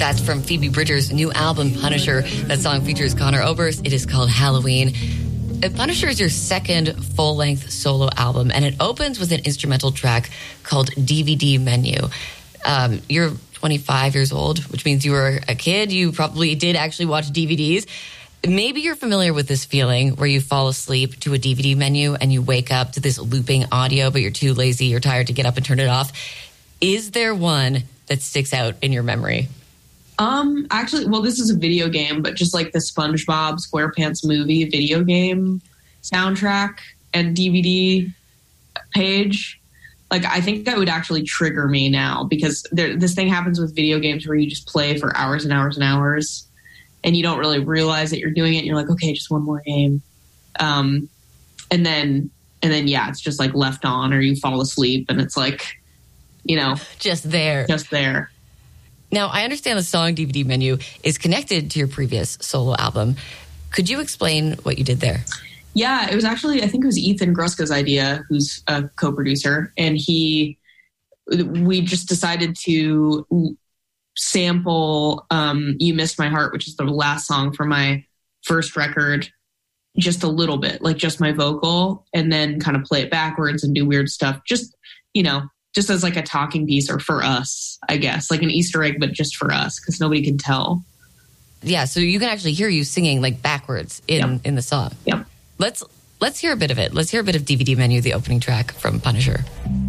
That's from Phoebe Bridgers' new album, Punisher. That song features Conor Oberst. It is called Halloween. Punisher is your second full-length solo album, and it opens with an instrumental track called DVD Menu. You're 25 years old, which means you were a kid. You probably did actually watch DVDs. Maybe you're familiar with this feeling where you fall asleep to a DVD menu and you wake up to this looping audio, but you're too lazy, you're tired to get up and turn it off. Is there one that sticks out in your memory? Actually, well, this is a video game, but just like the SpongeBob SquarePants movie video game soundtrack and DVD page, like I think that would actually trigger me now because this thing happens with video games where you just play for hours and hours and hours and you don't really realize that you're doing it. And you're like, okay, just one more game. And then, yeah, it's just like left on or you fall asleep and it's like, you know, just there. Now, I understand the song DVD Menu is connected to your previous solo album. Could you explain what you did there? Yeah, it was actually, I think it was Ethan Gruska's idea, who's a co-producer. And we just decided to sample You Missed My Heart, which is the last song from my first record, just a little bit, like just my vocal, and then kind of play it backwards and do weird stuff. Just, you know, just as like a talking piece or for us, I guess, like an Easter egg, but just for us because nobody can tell. Yeah, so you can actually hear you singing like backwards in the song. Yep. Let's hear a bit of it. Let's hear a bit of DVD Menu, the opening track from Punisher.